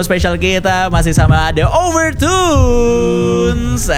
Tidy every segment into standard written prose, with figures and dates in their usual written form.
Spesial kita masih sama The Overtones.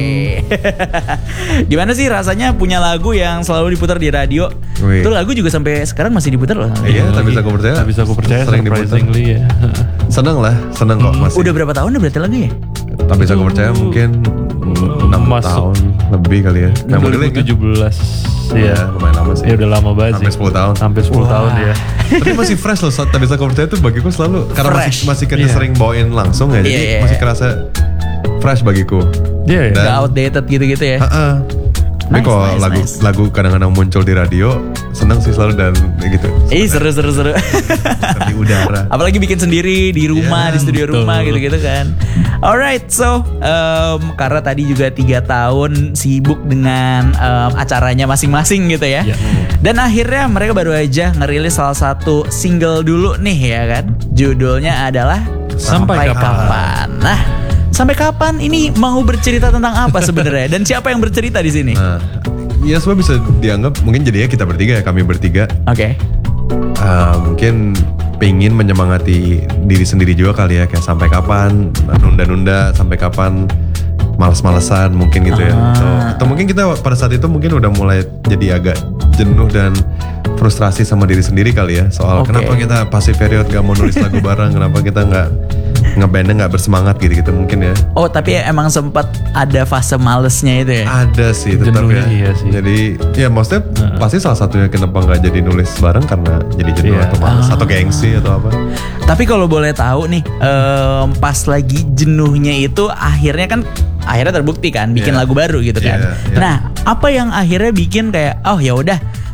Gimana sih rasanya punya lagu yang selalu diputar di radio? Wih. Itu lagu juga sampai sekarang masih diputar loh. Iya, tak bisa aku percaya sering surprisingly ya. Seneng kok masih. Udah berapa tahun udah berarti lagu ya? Tak bisa aku percaya mungkin 6 tahun lebih kali ya. Yang 2017 ya, lumayan lama sih. Ya udah lama banget Sampai 10 tahun. Hampir 10 tahun ya. Tapi masih fresh loh, tak bisa aku percaya tuh bagiku selalu karena masih kita sering bawain langsung ya, jadi masih kerasa fresh bagiku. Iya. Gak outdated gitu-gitu ya. Tapi kalau lagu kadang-kadang muncul di radio, seneng sih selalu dan gitu. Seru. Di udara. Apalagi bikin sendiri di rumah, di studio rumah gitu-gitu kan. Alright, so karena tadi juga 3 tahun sibuk dengan acaranya masing-masing gitu ya. Dan akhirnya mereka baru aja ngerilis salah satu single dulu nih ya kan. Judulnya adalah Sampai Kapan. Nah, sampai kapan ini mau bercerita tentang apa sebenarnya? Dan siapa yang bercerita di sini? Nah, ya semua bisa dianggap mungkin jadinya kita bertiga ya, kami bertiga. Oke. Mungkin pengen menyemangati diri sendiri juga kali ya, kayak sampai kapan nunda-nunda, sampai kapan malas-malesan mungkin gitu ya. Atau mungkin kita pada saat itu mungkin udah mulai jadi agak jenuh dan frustrasi sama diri sendiri kali ya, soal kenapa kita passive period gak mau nulis lagu bareng, kenapa kita ngebandnya gak bersemangat gitu mungkin ya. Oh, tapi emang sempat ada fase malesnya itu ya? Ada sih tetap ya. Iya sih. Jadi ya maksudnya pasti salah satunya kenapa gak jadi nulis bareng karena jadi jenuh atau males atau gengsi atau apa. Tapi kalau boleh tahu nih, pas lagi jenuhnya itu akhirnya terbukti kan bikin lagu baru gitu kan. Nah, apa yang akhirnya bikin kayak ya udah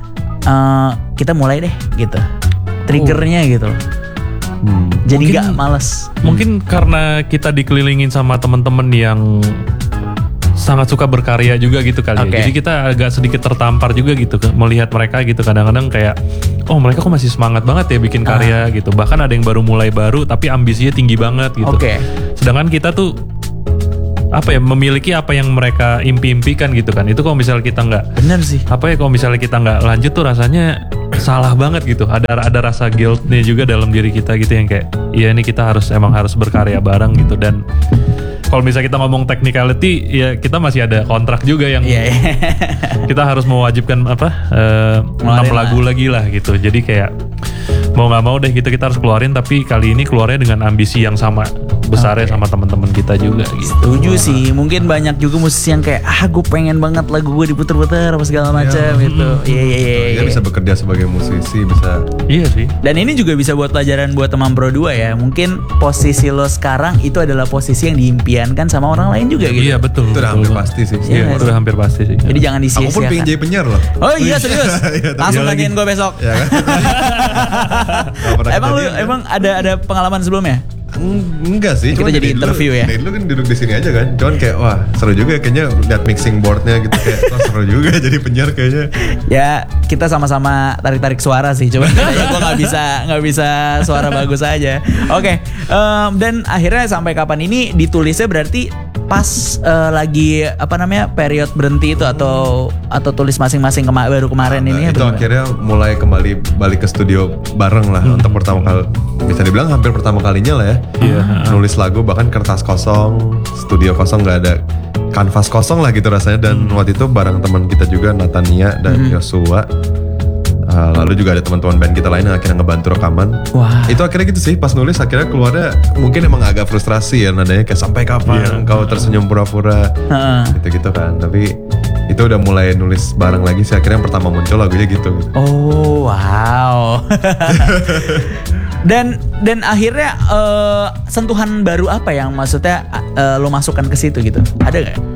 kita mulai deh gitu. Triggernya gitu loh. Jadi gak males. Mungkin karena kita dikelilingin sama teman-teman yang sangat suka berkarya juga gitu kali ya. Jadi kita agak sedikit tertampar juga gitu melihat mereka gitu, kadang-kadang kayak mereka kok masih semangat banget ya bikin karya gitu. Bahkan ada yang mulai baru tapi ambisinya tinggi banget gitu. Sedangkan kita tuh memiliki apa yang mereka impi-impikan gitu kan. Itu kalau misalnya kita nggak, bener sih, kalau misalnya kita nggak lanjut tuh rasanya salah banget gitu. Ada rasa guilt-nya juga dalam diri kita gitu, yang kayak ini kita harus berkarya bareng gitu. Dan kalau misalnya kita ngomong technicality, ya kita masih ada kontrak juga yang kita harus mewajibkan 6 lagu lagi lah gitu. Jadi kayak mau nggak mau deh kita harus keluarin, tapi kali ini keluarnya dengan ambisi yang sama besarnya sama teman-teman kita juga gitu. Setuju sih, mungkin banyak juga musisi yang kayak gue pengen banget lagu gue diputer-puter apa segala macam gitu. Iya. Dia bisa bekerja sebagai musisi, bisa. Iya sih. Dan ini juga bisa buat pelajaran buat teman Pro 2 ya. Mungkin posisi lo sekarang itu adalah posisi yang diimpiankan sama orang lain juga gitu. Iya betul. Itu udah hampir pasti sih. Iya, itu udah hampir pasti sih. Jadi jangan disia-siakan. Aku pun pengen jadi penyiar loh. Oh iya serius. Langsung nanyain gue besok. Ya kan? Emang ada pengalaman sebelumnya? Enggak sih. Kita jadi interview ya. Dari dulu kan duduk di sini aja kan. Cuman kayak seru juga kayaknya lihat mixing boardnya gitu, kayak seru juga jadi penyiar kayaknya. Ya kita sama-sama tarik-tarik suara sih. Coba gue nggak bisa suara bagus aja. Oke. Dan akhirnya sampai kapan ini ditulisnya berarti pas lagi period berhenti itu atau tulis masing-masing baru kemarin ini itu akhirnya mulai kembali balik ke studio bareng lah untuk pertama kali, bisa dibilang hampir pertama kalinya lah ya. Nulis lagu, bahkan kertas kosong, studio kosong, nggak ada kanvas kosong lah gitu rasanya. Dan waktu itu bareng teman kita juga, Natania dan Yosua. Lalu juga ada teman-teman band kita lain yang akhirnya ngebantu rekaman. Itu akhirnya gitu sih, pas nulis akhirnya keluarnya mungkin emang agak frustrasi ya, nadanya kayak sampai kapan kau tersenyum pura-pura gitu kan. Tapi itu udah mulai nulis bareng lagi sih, akhirnya yang pertama muncul lagunya gitu. Dan akhirnya sentuhan baru apa yang maksudnya lo masukkan ke situ gitu? Ada nggak?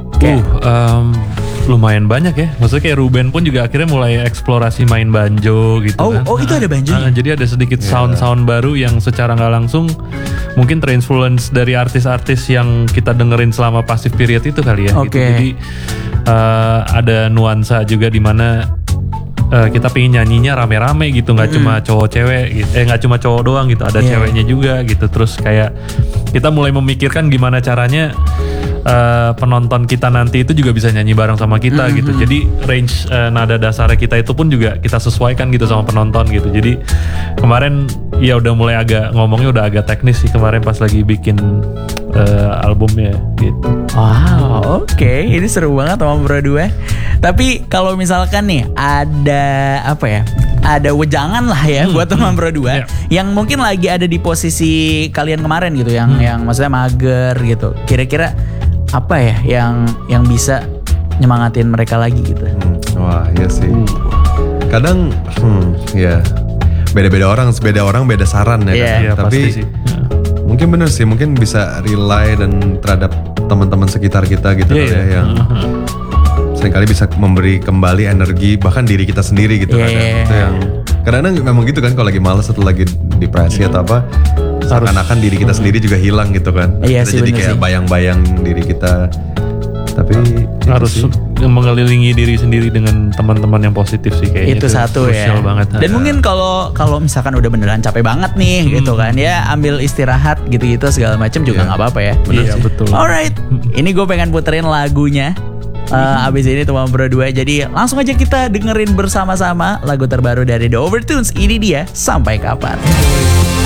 Lumayan banyak ya. Maksudnya kayak Ruben pun juga akhirnya mulai eksplorasi main banjo gitu kan. Itu ada banjonya? Jadi ada sedikit sound-sound baru yang secara gak langsung mungkin terinfluence dari artis-artis yang kita dengerin selama passive period itu kali ya. Gitu. Jadi ada nuansa juga di mana kita pengen nyanyinya rame-rame gitu, nggak cuma cowok cewek gitu. Nggak cuma cowok doang gitu, ada ceweknya juga gitu. Terus kayak kita mulai memikirkan gimana caranya penonton kita nanti itu juga bisa nyanyi bareng sama kita gitu. Jadi range nada dasarnya kita itu pun juga kita sesuaikan gitu sama penonton gitu. Jadi kemarin ya udah mulai ngomongnya udah agak teknis sih kemarin pas lagi bikin albumnya gitu. Wow, oke. Ini seru banget sama Bro 2. Tapi kalau misalkan nih ada apa ya? Ada wejangan lah ya buat teman Bro 2 yang mungkin lagi ada di posisi kalian kemarin gitu, yang maksudnya mager gitu. Kira-kira apa ya yang bisa nyemangatin mereka lagi gitu? Wah, iya sih. Kadang ya beda orang beda saran ya. Iya, tapi mungkin bener sih, mungkin bisa rely dan terhadap teman-teman sekitar kita gitu yang seringkali bisa memberi kembali energi bahkan diri kita sendiri gitu kan. Itu yang kadang-kadang memang gitu kan, kalau lagi malas atau lagi depresi atau apa, seakan-akan diri kita sendiri juga hilang gitu kan. Iya kita sih, jadi kayak bayang-bayang diri kita. Tapi harus mengelilingi diri sendiri dengan teman-teman yang positif sih kayaknya. Itu satu ya. Banget. Dan mungkin kalau misalkan udah beneran capek banget nih gitu kan, ya ambil istirahat gitu-gitu segala macam juga nggak apa-apa ya. Iya betul. Alright, ini gue pengen puterin lagunya. Abis ini teman Bro 2. Jadi langsung aja kita dengerin bersama-sama lagu terbaru dari The Overtones. Ini dia Sampai Kapan.